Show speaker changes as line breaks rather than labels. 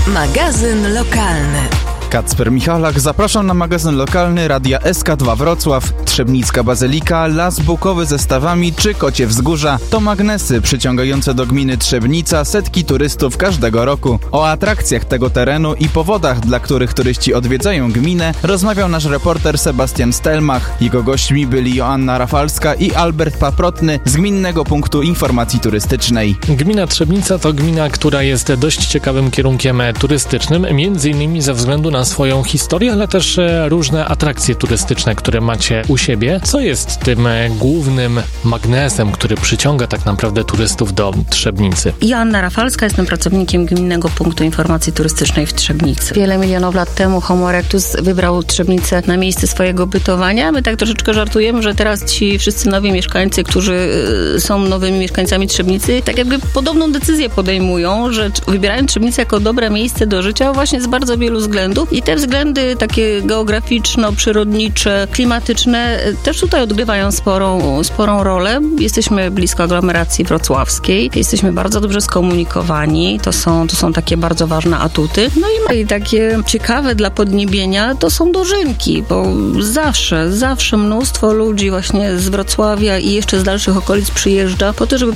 Magazyn lokalny.
Kacper Michalak, zapraszam na magazyn lokalny Radia SK2 Wrocław. Trzebnicka Bazylika, Las Bukowy ze stawami czy Kocie Wzgórza to magnesy przyciągające do gminy Trzebnica setki turystów każdego roku. O atrakcjach tego terenu i powodach, dla których turyści odwiedzają gminę, rozmawiał nasz reporter Sebastian Stelmach. Jego gośćmi byli Joanna Rafalska i Albert Paprotny z Gminnego Punktu Informacji Turystycznej.
Gmina Trzebnica to gmina, która jest dość ciekawym kierunkiem turystycznym, między innymi ze względu na swoją historię, ale też różne atrakcje turystyczne, które macie u siebie. Co jest tym głównym magnesem, który przyciąga tak naprawdę turystów do Trzebnicy?
Joanna Rafalska, jestem pracownikiem Gminnego Punktu Informacji Turystycznej w Trzebnicy. Wiele milionów lat temu Homo erectus wybrał Trzebnicę na miejsce swojego bytowania. My tak troszeczkę żartujemy, że teraz ci wszyscy nowi mieszkańcy, którzy są nowymi mieszkańcami Trzebnicy, tak jakby podobną decyzję podejmują, że wybierają Trzebnicę jako dobre miejsce do życia właśnie z bardzo wielu względów. I te względy takie geograficzno-przyrodnicze, klimatyczne też tutaj odgrywają sporą rolę. Jesteśmy blisko aglomeracji wrocławskiej, jesteśmy bardzo dobrze skomunikowani, to są takie bardzo ważne atuty. No i takie ciekawe dla podniebienia to są dożynki, bo zawsze mnóstwo ludzi właśnie z Wrocławia i jeszcze z dalszych okolic przyjeżdża po to, żeby